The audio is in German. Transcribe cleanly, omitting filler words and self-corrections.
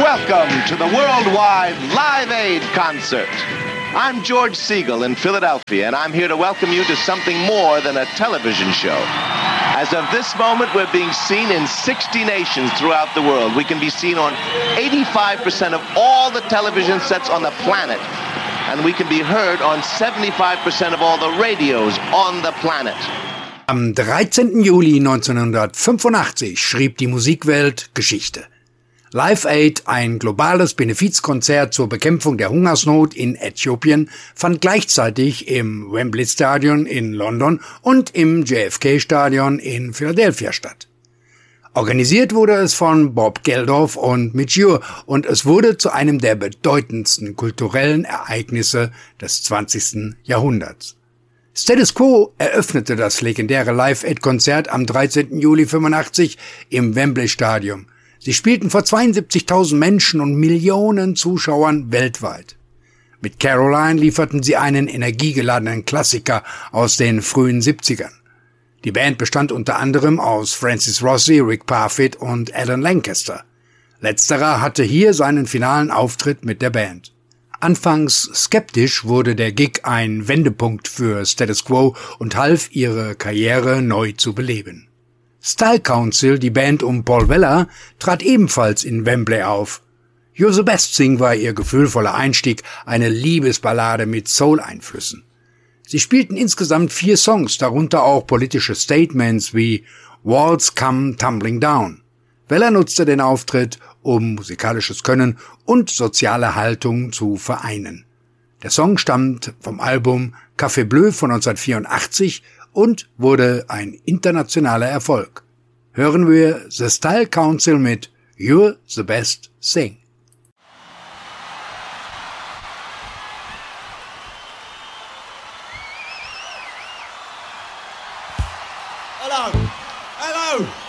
Welcome to the worldwide Live Aid concert. I'm George Siegel in Philadelphia, and I'm here to welcome you to something more than a television show. As of this moment, we're being seen in 60 nations throughout the world. We can be seen on 85% of all the television sets on the planet. And we can be heard on 75% of all the radios on the planet. Am 13. Juli 1985 schrieb die Musikwelt Geschichte. Live Aid, ein globales Benefizkonzert zur Bekämpfung der Hungersnot in Äthiopien, fand gleichzeitig im Wembley Stadion in London und im JFK Stadion in Philadelphia statt. Organisiert wurde es von Bob Geldof und Midge Ure und es wurde zu einem der bedeutendsten kulturellen Ereignisse des 20. Jahrhunderts. Status Quo eröffnete das legendäre Live Aid Konzert am 13. Juli 85 im Wembley Stadion. Sie spielten vor 72.000 Menschen und Millionen Zuschauern weltweit. Mit Caroline lieferten sie einen energiegeladenen Klassiker aus den frühen 70ern. Die Band bestand unter anderem aus Francis Rossi, Rick Parfitt und Alan Lancaster. Letzterer hatte hier seinen finalen Auftritt mit der Band. Anfangs skeptisch wurde der Gig ein Wendepunkt für Status Quo und half ihre Karriere neu zu beleben. Style Council, die Band um Paul Weller, trat ebenfalls in Wembley auf. You're the Best Thing war ihr gefühlvoller Einstieg, eine Liebesballade mit Soul-Einflüssen. Sie spielten insgesamt 4 Songs, darunter auch politische Statements wie Walls Come Tumbling Down. Weller nutzte den Auftritt, um musikalisches Können und soziale Haltung zu vereinen. Der Song stammt vom Album Café Bleu von 1984 und wurde ein internationaler Erfolg. Hören wir The Style Council mit You're the Best Thing. Hello.